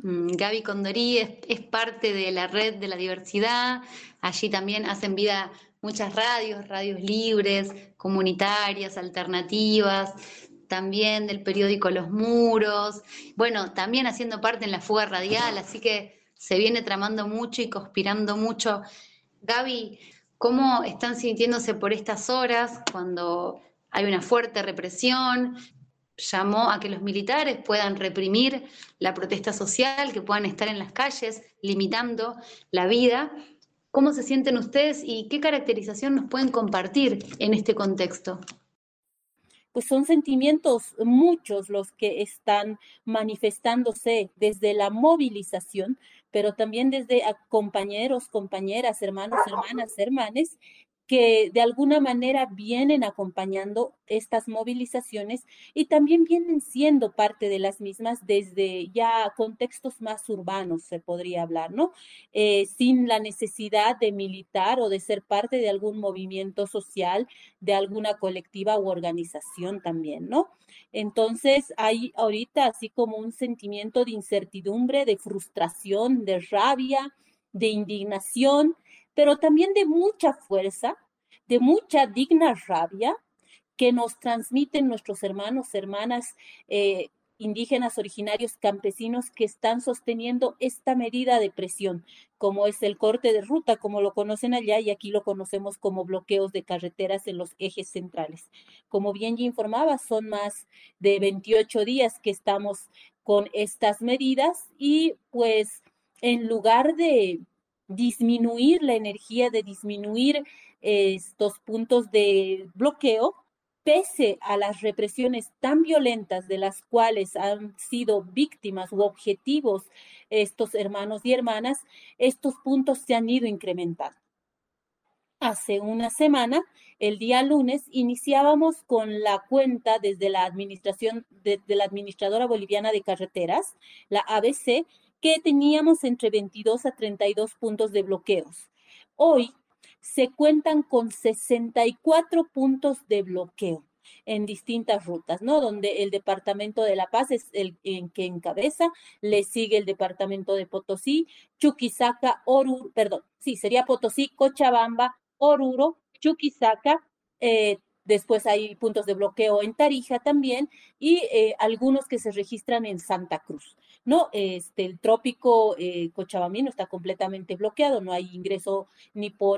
Gaby Condorí es parte de la red de la diversidad. Allí también hacen vida muchas radios, radios libres, comunitarias, alternativas, también del periódico Los Muros. Bueno, también haciendo parte en la fuga radial, así que se viene tramando mucho y conspirando mucho. Gaby, ¿cómo están sintiéndose por estas horas cuando hay una fuerte represión? Llamó a que los militares puedan reprimir la protesta social, que puedan estar en las calles limitando la vida. ¿Cómo se sienten ustedes y qué caracterización nos pueden compartir en este contexto? Pues son sentimientos muchos los que están manifestándose desde la movilización, pero también desde a compañeros, compañeras, hermanos, hermanas, hermanes, que de alguna manera vienen acompañando estas movilizaciones y también vienen siendo parte de las mismas desde ya contextos más urbanos, se podría hablar, ¿no? Sin la necesidad de militar o de ser parte de algún movimiento social, de alguna colectiva u organización también, ¿no? Entonces hay ahorita así como un sentimiento de incertidumbre, de frustración, de rabia, de indignación, pero también de mucha fuerza, de mucha digna rabia que nos transmiten nuestros hermanos, hermanas indígenas, originarios, campesinos que están sosteniendo esta medida de presión, como es el corte de ruta, como lo conocen allá y aquí lo conocemos como bloqueos de carreteras en los ejes centrales. Como bien ya informaba, son más de 28 días que estamos con estas medidas y pues en lugar de disminuir la energía, de disminuir estos puntos de bloqueo, pese a las represiones tan violentas de las cuales han sido víctimas u objetivos estos hermanos y hermanas, estos puntos se han ido incrementando. Hace una semana, el día lunes, iniciábamos con la cuenta desde la administración de la Administradora Boliviana de Carreteras, la ABC, que teníamos entre 22 a 32 puntos de bloqueos. Hoy se cuentan con 64 puntos de bloqueo en distintas rutas, ¿no? Donde el departamento de La Paz es el en que encabeza, le sigue el departamento de Potosí, Chuquisaca, Oruro, perdón, sí, sería Potosí, Cochabamba, Oruro, Chuquisaca, después hay puntos de bloqueo en Tarija también y algunos que se registran en Santa Cruz, ¿no? El trópico cochabambino está completamente bloqueado, no hay ingreso ni por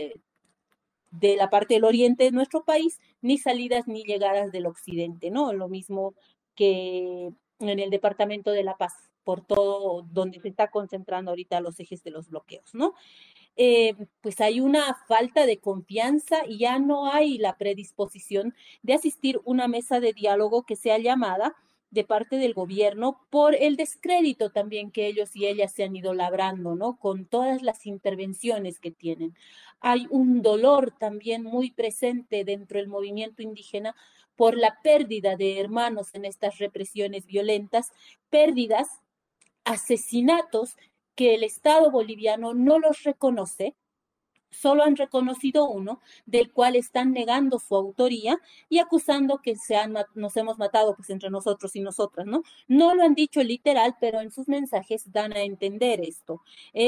de la parte del oriente de nuestro país, ni salidas ni llegadas del occidente, ¿no? Lo mismo que en el departamento de La Paz, por todo donde se está concentrando ahorita los ejes de los bloqueos, ¿no? Pues hay una falta de confianza y ya no hay la predisposición de asistir a una mesa de diálogo que sea llamada de parte del gobierno por el descrédito también que ellos y ellas se han ido labrando, ¿no? Con todas las intervenciones que tienen. Hay un dolor también muy presente dentro del movimiento indígena por la pérdida de hermanos en estas represiones violentas, pérdidas, asesinatos que el Estado boliviano no los reconoce, solo han reconocido uno, del cual están negando su autoría y acusando que nos hemos matado pues entre nosotros y nosotras, ¿no? No lo han dicho literal, pero en sus mensajes dan a entender esto.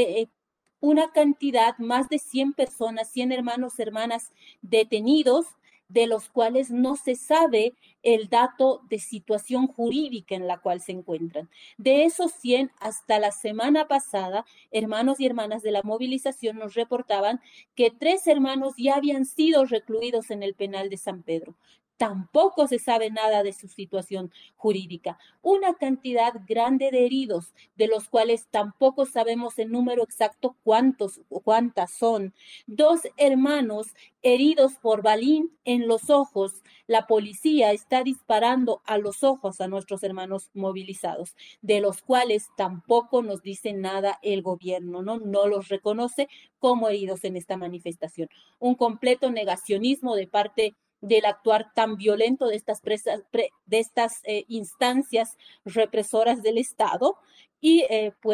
Una cantidad, más de 100 personas, 100 hermanos, hermanas detenidos, de los cuales no se sabe el dato de situación jurídica en la cual se encuentran. De esos 100, hasta la semana pasada, hermanos y hermanas de la movilización nos reportaban que 3 hermanos ya habían sido recluidos en el penal de San Pedro. Tampoco se sabe nada de su situación jurídica. Una cantidad grande de heridos, de los cuales tampoco sabemos el número exacto cuántos o cuántas son. 2 hermanos heridos por balín en los ojos. La policía está disparando a los ojos a nuestros hermanos movilizados, de los cuales tampoco nos dice nada el gobierno, ¿no? No los reconoce como heridos en esta manifestación. Un completo negacionismo de parte del actuar tan violento de estas instancias represoras del Estado y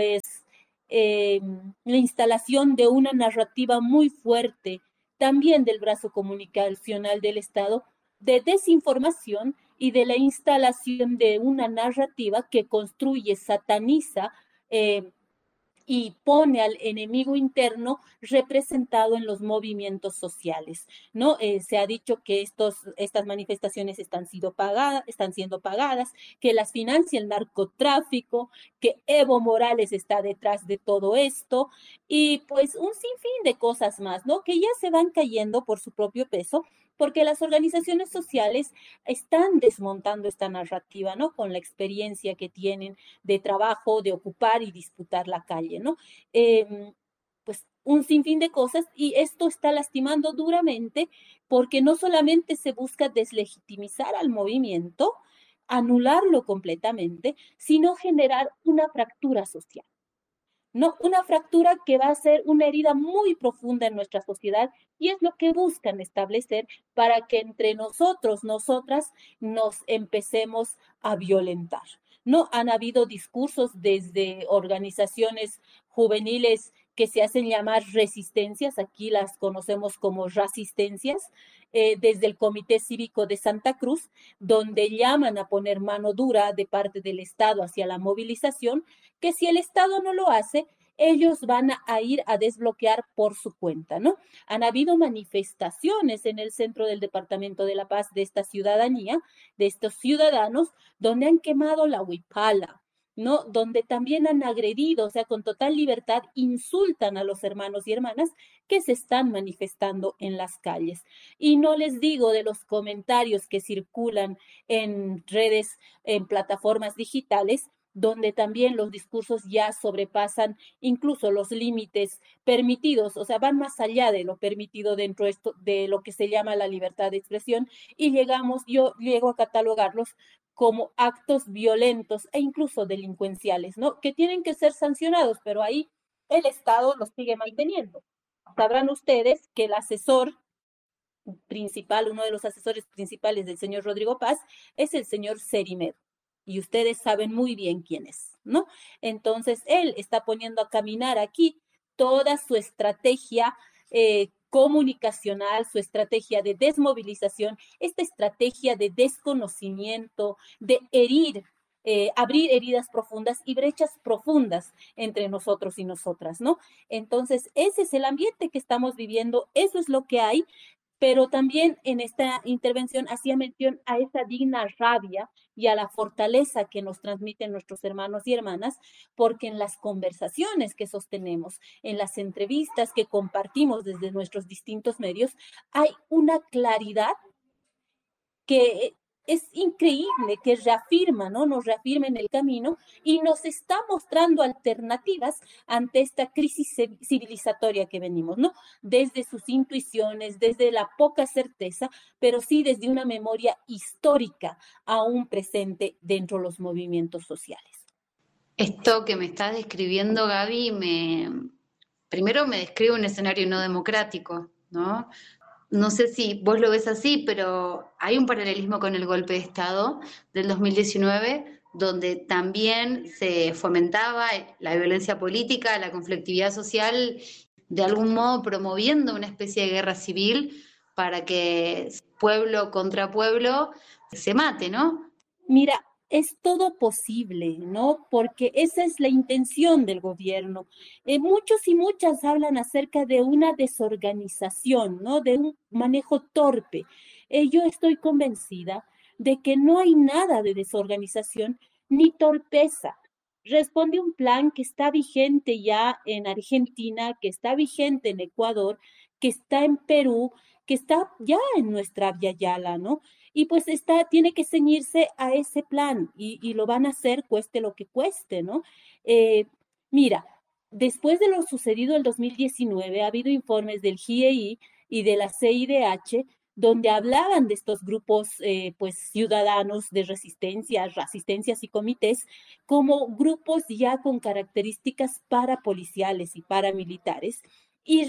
la instalación de una narrativa muy fuerte también del brazo comunicacional del Estado de desinformación y de la instalación de una narrativa que construye, sataniza y pone al enemigo interno representado en los movimientos sociales, ¿no? Se ha dicho que estas manifestaciones están siendo pagadas, que las financia el narcotráfico, que Evo Morales está detrás de todo esto, y pues un sinfín de cosas más, ¿no? Que ya se van cayendo por su propio peso, porque las organizaciones sociales están desmontando esta narrativa, ¿no? Con la experiencia que tienen de trabajo, de ocupar y disputar la calle, ¿no? Pues un sinfín de cosas y esto está lastimando duramente porque no solamente se busca deslegitimizar al movimiento, anularlo completamente, sino generar una fractura social. No, una fractura que va a ser una herida muy profunda en nuestra sociedad y es lo que buscan establecer para que entre nosotros, nosotras, nos empecemos a violentar. No han habido discursos desde organizaciones juveniles que se hacen llamar resistencias, aquí las conocemos como resistencias, desde el Comité Cívico de Santa Cruz, donde llaman a poner mano dura de parte del Estado hacia la movilización, que si el Estado no lo hace, ellos van a ir a desbloquear por su cuenta, ¿no? Han habido manifestaciones en el centro del Departamento de La Paz de esta ciudadanía, de estos ciudadanos, donde han quemado la huipala, ¿no? Donde también han agredido, o sea, con total libertad, insultan a los hermanos y hermanas que se están manifestando en las calles. Y no les digo de los comentarios que circulan en redes, en plataformas digitales, donde también los discursos ya sobrepasan incluso los límites permitidos, o sea, van más allá de lo permitido dentro de lo que se llama la libertad de expresión y yo llego a catalogarlos como actos violentos e incluso delincuenciales, ¿no? Que tienen que ser sancionados, pero ahí el Estado los sigue manteniendo. Sabrán ustedes que el asesor principal, uno de los asesores principales del señor Rodrigo Paz, es el señor Cerimedo. Y ustedes saben muy bien quién es, ¿no? Entonces, él está poniendo a caminar aquí toda su estrategia comunicacional, su estrategia de desmovilización, esta estrategia de desconocimiento, de abrir heridas profundas y brechas profundas entre nosotros y nosotras, ¿no? Entonces, ese es el ambiente que estamos viviendo, eso es lo que hay, pero también en esta intervención hacía mención a esa digna rabia y a la fortaleza que nos transmiten nuestros hermanos y hermanas, porque en las conversaciones que sostenemos, en las entrevistas que compartimos desde nuestros distintos medios, hay una claridad que es increíble, que reafirma, ¿no? Nos reafirma en el camino y nos está mostrando alternativas ante esta crisis civilizatoria que venimos, ¿no? Desde sus intuiciones, desde la poca certeza, pero sí desde una memoria histórica aún presente dentro de los movimientos sociales. Esto que me estás describiendo, Gaby, primero me describe un escenario no democrático, ¿no? No sé si vos lo ves así, pero hay un paralelismo con el golpe de Estado del 2019, donde también se fomentaba la violencia política, la conflictividad social, de algún modo promoviendo una especie de guerra civil para que pueblo contra pueblo se mate, ¿no? Mira, es todo posible, ¿no? Porque esa es la intención del gobierno. Muchos y muchas hablan acerca de una desorganización, ¿no? De un manejo torpe. Yo estoy convencida de que no hay nada de desorganización ni torpeza. Responde un plan que está vigente ya en Argentina, que está vigente en Ecuador, que está en Perú, que está ya en nuestra Via Yala, ¿no? Y pues tiene que ceñirse a ese plan y lo van a hacer cueste lo que cueste, ¿no? Eh, Mira, después de lo sucedido en el 2019, ha habido informes del GIEI y de la CIDH donde hablaban de estos grupos pues ciudadanos de resistencias y comités como grupos ya con características parapoliciales y paramilitares y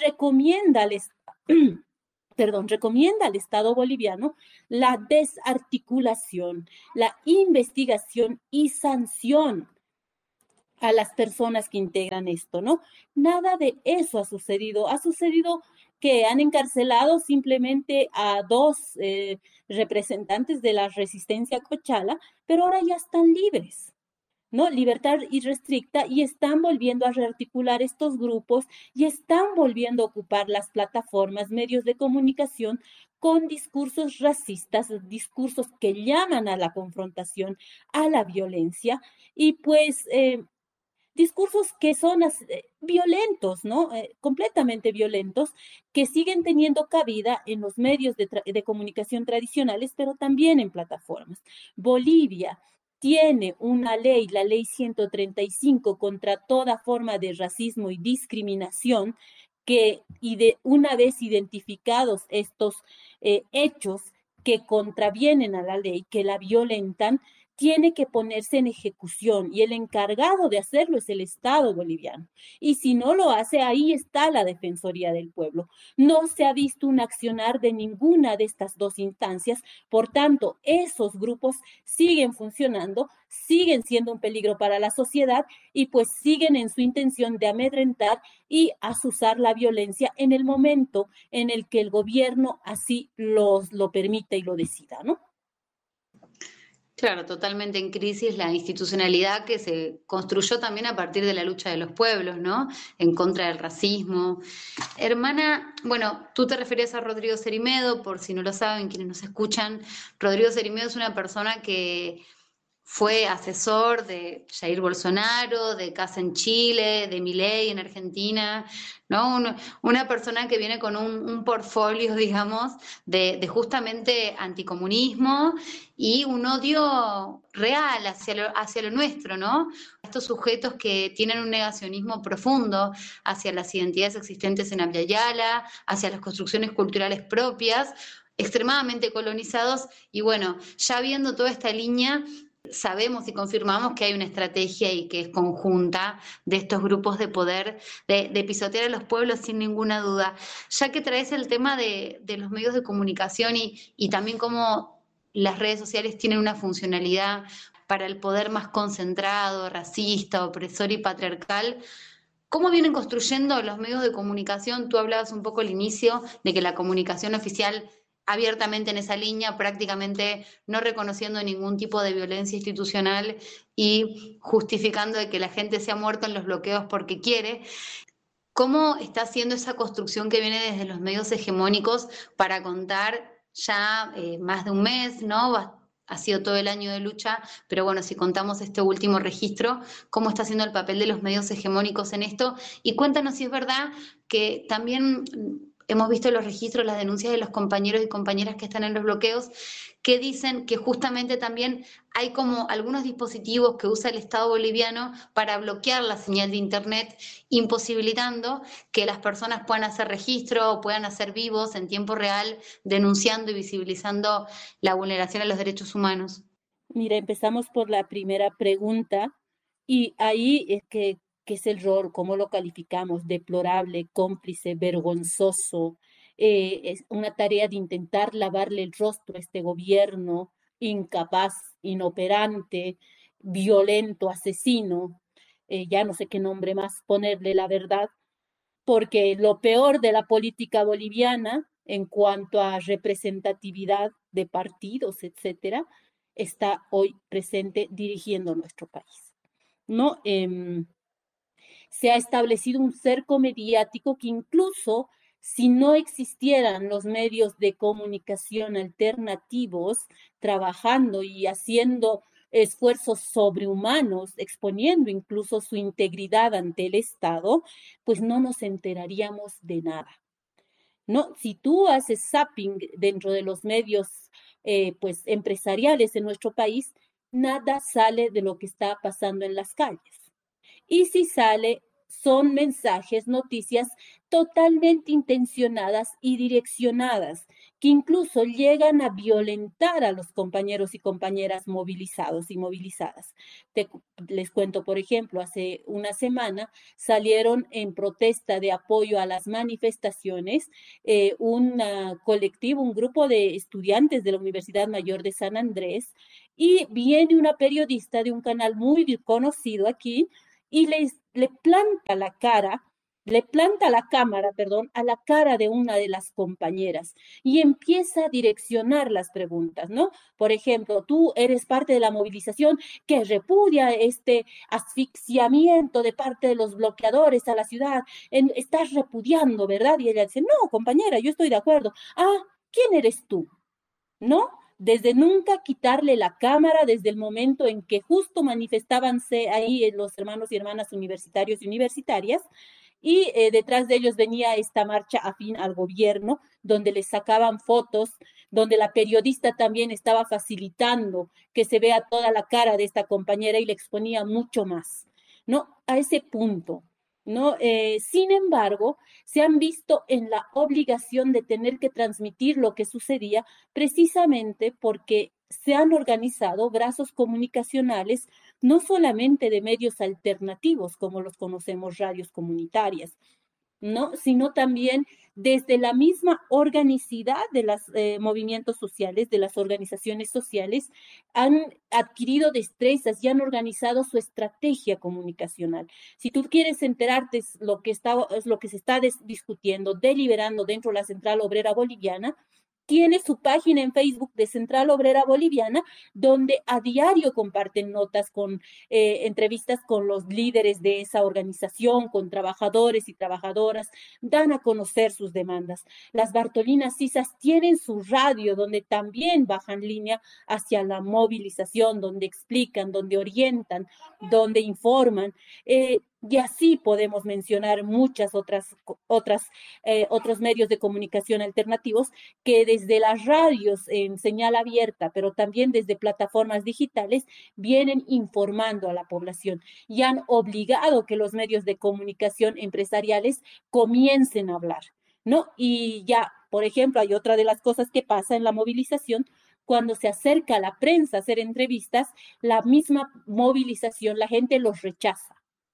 recomienda al Estado boliviano la desarticulación, la investigación y sanción a las personas que integran esto, ¿no? Nada de eso ha sucedido que han encarcelado simplemente a dos representantes de la resistencia Cochala, pero ahora ya están libres. ¿no? Libertad irrestricta, y están volviendo a rearticular estos grupos y están volviendo a ocupar las plataformas, medios de comunicación con discursos racistas, discursos que llaman a la confrontación, a la violencia, y pues discursos que son violentos, ¿no? Completamente violentos, que siguen teniendo cabida en los medios de comunicación tradicionales, pero también en plataformas. Bolivia tiene una ley, la ley 135, contra toda forma de racismo y discriminación, que una vez identificados estos hechos que contravienen a la ley, que la violentan, tiene que ponerse en ejecución, y el encargado de hacerlo es el Estado boliviano. Y si no lo hace, ahí está la Defensoría del Pueblo. No se ha visto un accionar de ninguna de estas dos instancias, por tanto, esos grupos siguen funcionando, siguen siendo un peligro para la sociedad, y pues siguen en su intención de amedrentar y azuzar la violencia en el momento en el que el gobierno así lo permite y lo decida, ¿no? Claro, totalmente en crisis la institucionalidad que se construyó también a partir de la lucha de los pueblos, ¿no? En contra del racismo. Hermana, bueno, tú te referías a Rodrigo Cerimedo, por si no lo saben, quienes nos escuchan. Rodrigo Cerimedo es una persona que fue asesor de Jair Bolsonaro, de Casa en Chile, de Milei en Argentina, ¿no? Una persona que viene con un portfolio, digamos, de justamente anticomunismo y un odio real hacia lo nuestro, ¿no? Estos sujetos que tienen un negacionismo profundo hacia las identidades existentes en Abya Yala, hacia las construcciones culturales propias, extremadamente colonizados, y bueno, ya viendo toda esta línea, sabemos y confirmamos que hay una estrategia y que es conjunta de estos grupos de poder, de pisotear a los pueblos sin ninguna duda. Ya que traes el tema de los medios de comunicación y también cómo las redes sociales tienen una funcionalidad para el poder más concentrado, racista, opresor y patriarcal, ¿cómo vienen construyendo los medios de comunicación? Tú hablabas un poco al inicio de que la comunicación oficial abiertamente en esa línea, prácticamente no reconociendo ningún tipo de violencia institucional y justificando de que la gente se ha muerto en los bloqueos porque quiere. ¿Cómo está haciendo esa construcción que viene desde los medios hegemónicos para contar ya más de un mes, ¿no? Ha sido todo el año de lucha, pero bueno, si contamos este último registro, ¿cómo está haciendo el papel de los medios hegemónicos en esto? Y cuéntanos si es verdad que también hemos visto los registros, las denuncias de los compañeros y compañeras que están en los bloqueos, que dicen que justamente también hay como algunos dispositivos que usa el Estado boliviano para bloquear la señal de Internet, imposibilitando que las personas puedan hacer registro o puedan hacer vivos en tiempo real, denunciando y visibilizando la vulneración a los derechos humanos. Mira, empezamos por la primera pregunta, y ahí es que es el rol, ¿cómo lo calificamos? Deplorable, cómplice, vergonzoso. Es una tarea de intentar lavarle el rostro a este gobierno incapaz, inoperante, violento, asesino. Ya no sé qué nombre más ponerle, la verdad, porque lo peor de la política boliviana en cuanto a representatividad de partidos, etcétera, está hoy presente dirigiendo nuestro país, ¿no? Se ha establecido un cerco mediático que, incluso si no existieran los medios de comunicación alternativos trabajando y haciendo esfuerzos sobrehumanos, exponiendo incluso su integridad ante el Estado, pues no nos enteraríamos de nada, ¿no? Si tú haces zapping dentro de los medios pues empresariales en nuestro país, nada sale de lo que está pasando en las calles. Y si sale, son mensajes, noticias totalmente intencionadas y direccionadas, que incluso llegan a violentar a los compañeros y compañeras movilizados y movilizadas. Les cuento, por ejemplo, hace una semana salieron en protesta de apoyo a las manifestaciones un colectivo, un grupo de estudiantes de la Universidad Mayor de San Andrés, y viene una periodista de un canal muy conocido aquí y le planta la cara le planta la cámara, perdón, a la cara de una de las compañeras y empieza a direccionar las preguntas, ¿no? Por ejemplo, tú eres parte de la movilización que repudia este asfixiamiento de parte de los bloqueadores a la ciudad, estás repudiando, ¿verdad? Y ella dice, no, compañera, yo estoy de acuerdo. Ah, ¿quién eres tú? ¿No? Desde nunca quitarle la cámara, desde el momento en que justo manifestábanse ahí los hermanos y hermanas universitarios y universitarias, y detrás de ellos venía esta marcha afín al gobierno, donde les sacaban fotos, donde la periodista también estaba facilitando que se vea toda la cara de esta compañera y le exponía mucho más, ¿no? A ese punto, ¿no? Sin embargo, se han visto en la obligación de tener que transmitir lo que sucedía precisamente porque se han organizado brazos comunicacionales no solamente de medios alternativos, como los conocemos, radios comunitarias, ¿no? Sino también desde la misma organicidad de los movimientos sociales, de las organizaciones sociales, han adquirido destrezas y han organizado su estrategia comunicacional. Si tú quieres enterarte es lo que se está discutiendo, deliberando dentro de la Central Obrera Boliviana, tiene su página en Facebook de Central Obrera Boliviana, donde a diario comparten notas con entrevistas con los líderes de esa organización, con trabajadores y trabajadoras, dan a conocer sus demandas. Las Bartolinas Sisas tienen su radio, donde también bajan línea hacia la movilización, donde explican, donde orientan, donde informan. Y así podemos mencionar muchas otros medios de comunicación alternativos que desde las radios en señal abierta, pero también desde plataformas digitales, vienen informando a la población y han obligado que los medios de comunicación empresariales comiencen a hablar, ¿no? Y ya, por ejemplo, hay otra de las cosas que pasa en la movilización. Cuando se acerca a la prensa a hacer entrevistas, la misma movilización, la gente los rechaza,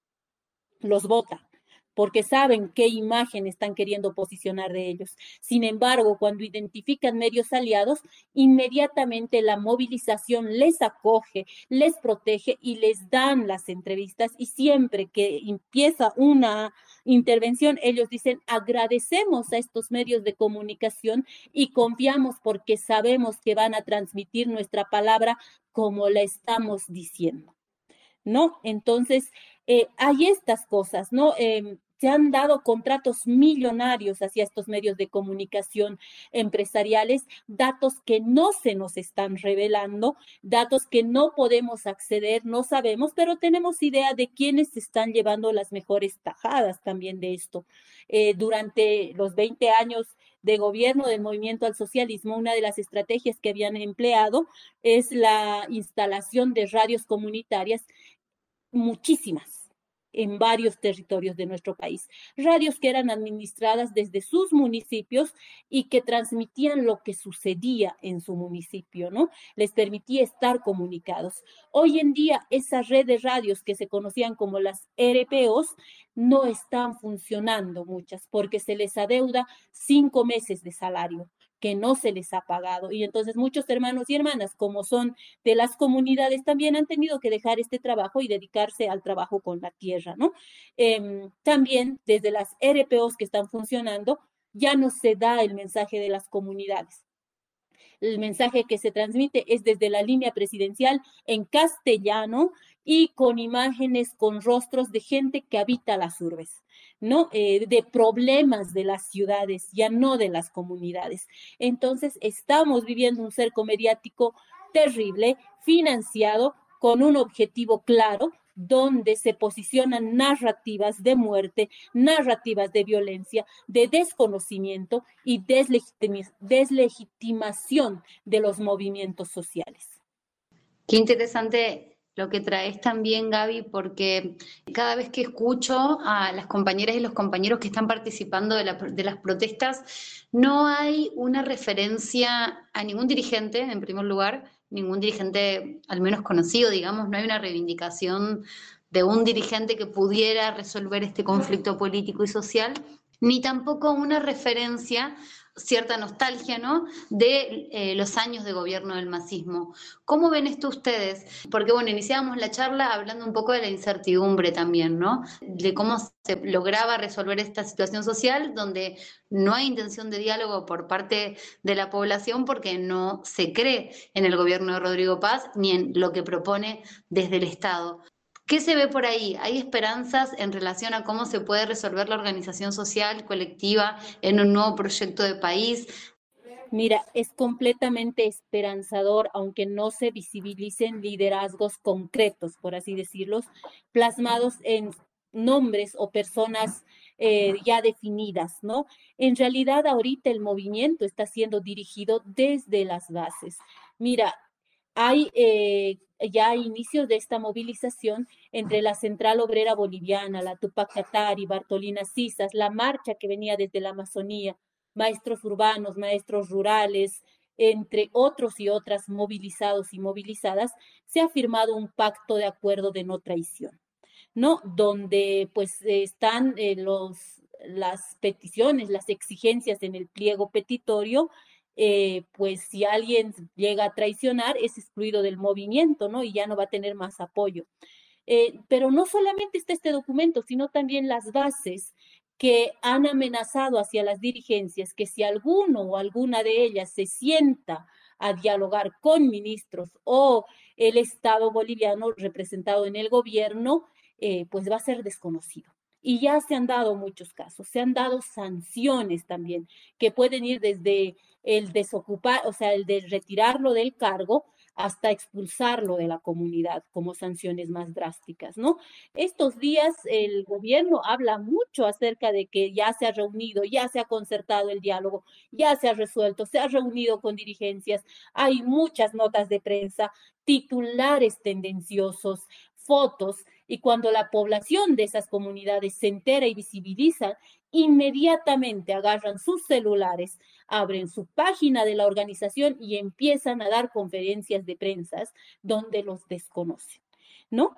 los vota, porque saben qué imagen están queriendo posicionar de ellos. Sin embargo, cuando identifican medios aliados, inmediatamente la movilización les acoge, les protege y les dan las entrevistas. Y siempre que empieza una intervención, ellos dicen, agradecemos a estos medios de comunicación y confiamos porque sabemos que van a transmitir nuestra palabra como la estamos diciendo, ¿no? Entonces, hay estas cosas, ¿no? Se han dado contratos millonarios hacia estos medios de comunicación empresariales, datos que no se nos están revelando, datos que no podemos acceder, no sabemos, pero tenemos idea de quiénes están llevando las mejores tajadas también de esto. Durante los 20 años de gobierno del movimiento al socialismo, una de las estrategias que habían empleado es la instalación de radios comunitarias, muchísimas, en varios territorios de nuestro país. Radios que eran administradas desde sus municipios y que transmitían lo que sucedía en su municipio, ¿no? Les permitía estar comunicados. Hoy en día, esa red de radios que se conocían como las RPOs no están funcionando muchas porque se les adeuda 5 meses de salario que no se les ha pagado. Y entonces muchos hermanos y hermanas, como son de las comunidades, también han tenido que dejar este trabajo y dedicarse al trabajo con la tierra, ¿no? También desde las RPOs que están funcionando, ya no se da el mensaje de las comunidades. El mensaje que se transmite es desde la línea presidencial en castellano y con imágenes, con rostros de gente que habita las urbes, ¿no? De problemas de las ciudades, ya no de las comunidades. Entonces, estamos viviendo un cerco mediático terrible, financiado con un objetivo claro, donde se posicionan narrativas de muerte, narrativas de violencia, de desconocimiento y deslegitimación de los movimientos sociales. Qué interesante lo que traes también, Gaby, porque cada vez que escucho a las compañeras y los compañeros que están participando de las protestas, no hay una referencia a ningún dirigente, en primer lugar, ningún dirigente al menos conocido, digamos, no hay una reivindicación de un dirigente que pudiera resolver este conflicto político y social, ni tampoco una referencia cierta nostalgia, ¿no? De los años de gobierno del masismo. ¿Cómo ven esto ustedes? Porque, bueno, iniciábamos la charla hablando un poco de la incertidumbre también, ¿no? De cómo se lograba resolver esta situación social donde no hay intención de diálogo por parte de la población porque no se cree en el gobierno de Rodrigo Paz ni en lo que propone desde el Estado. ¿Qué se ve por ahí? ¿Hay esperanzas en relación a cómo se puede resolver la organización social colectiva en un nuevo proyecto de país? Mira, es completamente esperanzador, aunque no se visibilicen liderazgos concretos, por así decirlos, plasmados en nombres o personas ya definidas, ¿no? En realidad, ahorita el movimiento está siendo dirigido desde las bases. Mira, hay ya inicios de esta movilización entre la Central Obrera Boliviana, la Tupac Katari, Bartolina Sisas, la marcha que venía desde la Amazonía, maestros urbanos, maestros rurales, entre otros y otras movilizados y movilizadas, se ha firmado un pacto de acuerdo de no traición, ¿no? Donde pues están las peticiones, las exigencias en el pliego petitorio, pues si alguien llega a traicionar es excluido del movimiento, ¿no? Y ya no va a tener más apoyo. Pero no solamente está este documento, sino también las bases que han amenazado hacia las dirigencias que si alguno o alguna de ellas se sienta a dialogar con ministros o el Estado boliviano representado en el gobierno, pues va a ser desconocido. Y ya se han dado muchos casos, se han dado sanciones también, que pueden ir desde el desocupar, o sea, el de retirarlo del cargo, hasta expulsarlo de la comunidad como sanciones más drásticas, ¿no? Estos días el gobierno habla mucho acerca de que ya se ha reunido, ya se ha concertado el diálogo, ya se ha resuelto, se ha reunido con dirigencias, hay muchas notas de prensa, titulares tendenciosos, fotos, y cuando la población de esas comunidades se entera y visibiliza, inmediatamente agarran sus celulares, abren su página de la organización y empiezan a dar conferencias de prensa donde los desconocen, ¿no?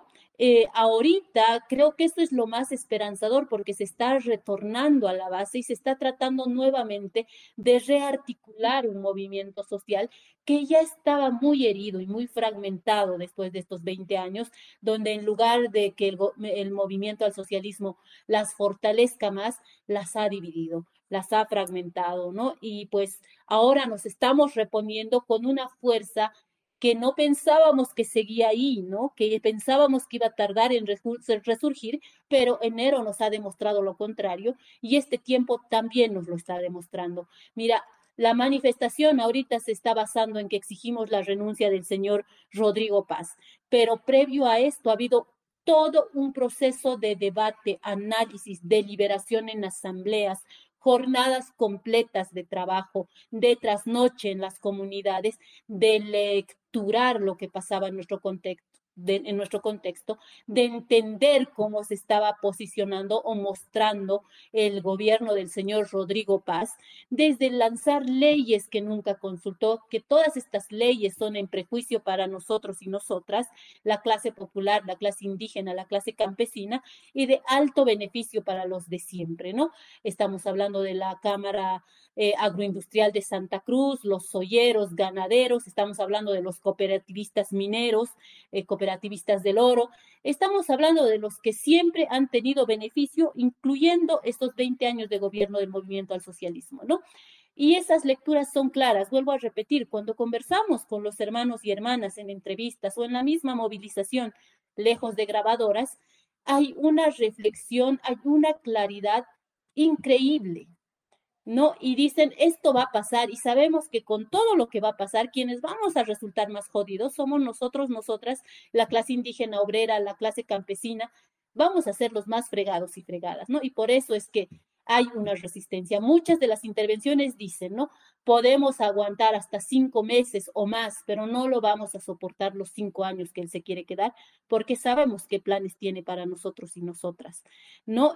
Ahorita creo que esto es lo más esperanzador porque se está retornando a la base y se está tratando nuevamente de rearticular un movimiento social que ya estaba muy herido y muy fragmentado después de estos 20 años, donde en lugar de que el movimiento al socialismo las fortalezca más, las ha dividido, las ha fragmentado, ¿no? Y pues ahora nos estamos reponiendo con una fuerza que no pensábamos que seguía ahí, ¿no? Que pensábamos que iba a tardar en resurgir, pero enero nos ha demostrado lo contrario y este tiempo también nos lo está demostrando. Mira, la manifestación ahorita se está basando en que exigimos la renuncia del señor Rodrigo Paz, pero previo a esto ha habido todo un proceso de debate, análisis, deliberación en asambleas, jornadas completas de trabajo, de trasnoche en las comunidades, de lecturar lo que pasaba en nuestro contexto. En nuestro contexto, de entender cómo se estaba posicionando o mostrando el gobierno del señor Rodrigo Paz, desde lanzar leyes que nunca consultó, que todas estas leyes son en prejuicio para nosotros y nosotras, la clase popular, la clase indígena, la clase campesina, y de alto beneficio para los de siempre, ¿no? Estamos hablando de la Cámara Agroindustrial de Santa Cruz, los solleros, ganaderos, estamos hablando de los cooperativistas mineros, cooperativistas del oro, estamos hablando de los que siempre han tenido beneficio, incluyendo estos 20 años de gobierno del movimiento al socialismo, ¿no? Y esas lecturas son claras, vuelvo a repetir, cuando conversamos con los hermanos y hermanas en entrevistas o en la misma movilización, lejos de grabadoras, hay una reflexión, hay una claridad increíble, ¿no? Y dicen, esto va a pasar y sabemos que con todo lo que va a pasar, quienes vamos a resultar más jodidos somos nosotros, nosotras, la clase indígena obrera, la clase campesina, vamos a ser los más fregados y fregadas, ¿no? Y por eso es que hay una resistencia. Muchas de las intervenciones dicen, ¿no? Podemos aguantar hasta 5 meses o más, pero no lo vamos a soportar los 5 años que él se quiere quedar, porque sabemos qué planes tiene para nosotros y nosotras, ¿no?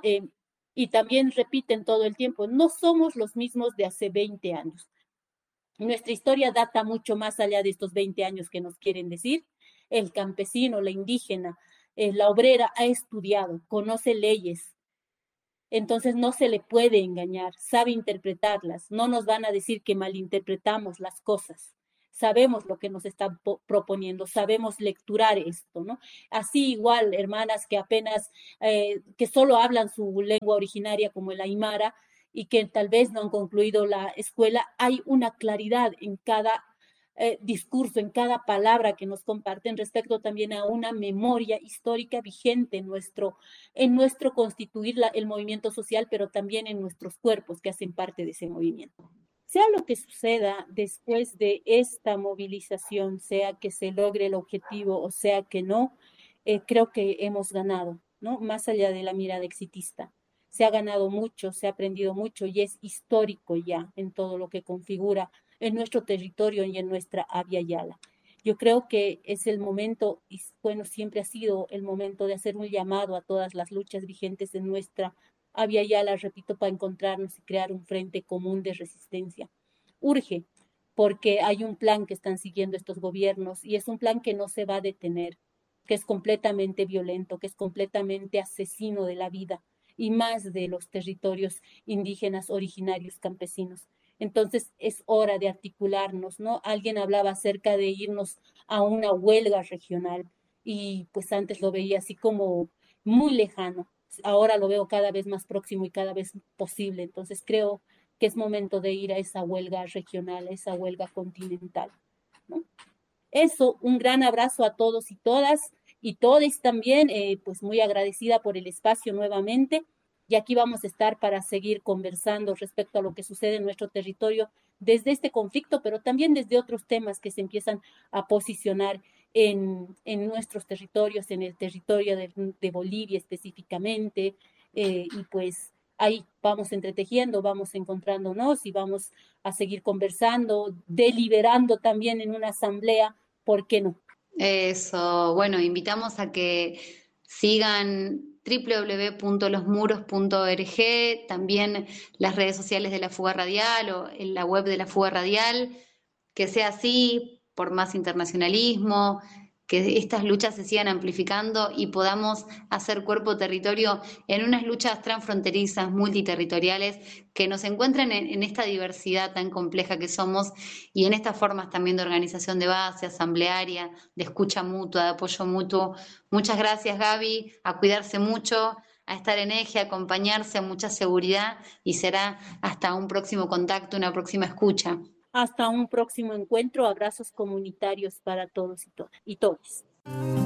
Y también repiten todo el tiempo, no somos los mismos de hace 20 años. Nuestra historia data mucho más allá de estos 20 años que nos quieren decir. El campesino, la indígena, la obrera ha estudiado, conoce leyes, Entonces no se le puede engañar, sabe interpretarlas, no nos van a decir que malinterpretamos las cosas. Sabemos lo que nos están proponiendo, sabemos lecturar esto, ¿no? Así igual, hermanas que apenas, que solo hablan su lengua originaria como el aymara y que tal vez no han concluido la escuela, hay una claridad en cada discurso, en cada palabra que nos comparten respecto también a una memoria histórica vigente en nuestro constituir el movimiento social, pero también en nuestros cuerpos que hacen parte de ese movimiento. Sea lo que suceda después de esta movilización, sea que se logre el objetivo o sea que no, creo que hemos ganado, ¿no? Más allá de la mirada exitista. Se ha ganado mucho, se ha aprendido mucho y es histórico ya en todo lo que configura en nuestro territorio y en nuestra Abya Yala. Yo creo que es el momento, y bueno, siempre ha sido el momento de hacer un llamado a todas las luchas vigentes en nuestra Abya Yala, repito, para encontrarnos y crear un frente común de resistencia. Urge, porque hay un plan que están siguiendo estos gobiernos y es un plan que no se va a detener, que es completamente violento, que es completamente asesino de la vida y más de los territorios indígenas originarios campesinos. Entonces es hora de articularnos, ¿no? Alguien hablaba acerca de irnos a una huelga regional y pues antes lo veía así como muy lejano. Ahora lo veo cada vez más próximo y cada vez posible. Entonces creo que es momento de ir a esa huelga regional, a esa huelga continental, ¿no? Eso, un gran abrazo a todos y todas y todes también, pues muy agradecida por el espacio nuevamente. Y aquí vamos a estar para seguir conversando respecto a lo que sucede en nuestro territorio desde este conflicto, pero también desde otros temas que se empiezan a posicionar en nuestros territorios, en el territorio de Bolivia específicamente, y pues ahí vamos entretejiendo, vamos encontrándonos y vamos a seguir conversando, deliberando también en una asamblea, ¿por qué no? Eso, bueno, invitamos a que sigan www.losmuros.org, también las redes sociales de la Fuga Radial o en la web de la Fuga Radial, que sea así, por más internacionalismo, que estas luchas se sigan amplificando y podamos hacer cuerpo territorio en unas luchas transfronterizas, multiterritoriales, que nos encuentren en esta diversidad tan compleja que somos y en estas formas también de organización de base, asamblearia, de escucha mutua, de apoyo mutuo. Muchas gracias, Gaby, a cuidarse mucho, a estar en eje, a acompañarse, a mucha seguridad y será hasta un próximo contacto, una próxima escucha. Hasta un próximo encuentro. Abrazos comunitarios para todos y todas y todos.